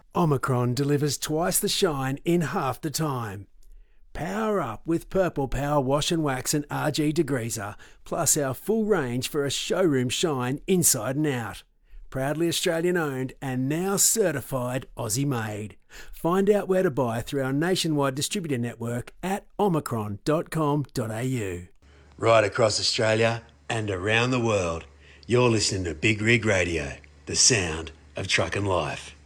Omicron delivers twice the shine in half the time. Power up with Purple Power Wash and Wax and RG Degreaser, plus our full range for a showroom shine inside and out. Proudly Australian owned and now certified Aussie made. Find out where to buy through our nationwide distributor network at omicron.com.au. Right across Australia and around the world, you're listening to Big Rig Radio, the sound of truck and life.